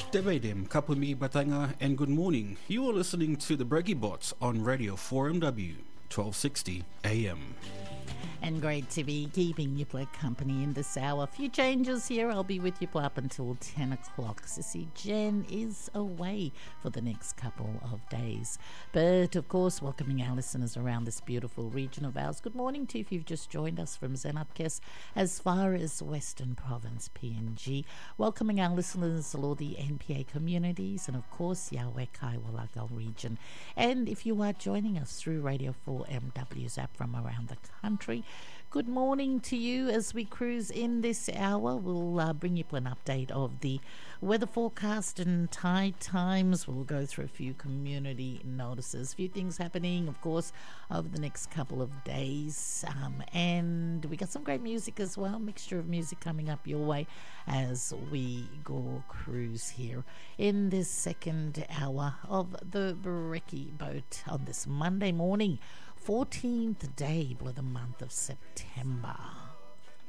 Tevedem, Kapumi Batanga, and good morning. You are listening to the Breggy Bots on Radio 4MW, 1260 AM. And great to be keeping you company in this hour. A few changes here. I'll be with you up until 10 o'clock. Sissy Jen is away for the next couple of days. But, of course, welcoming our listeners around this beautiful region of ours. Good morning to you if you've just joined us from Zenapkes as far as Western Province, PNG. Welcoming our listeners all the NPA communities and, of course, Yahweh Kai Walagal region. And if you are joining us through Radio 4MW's app from around the country, good morning to you as we cruise in this hour. We'll bring you an update of the weather forecast and tide times. We'll go through a few community notices, a few things happening, of course, over the next couple of days. And we got some great music as well, mixture of music coming up your way as we go cruise here in this second hour of the Brekkie Boat on this Monday morning, 14th day of the month of September.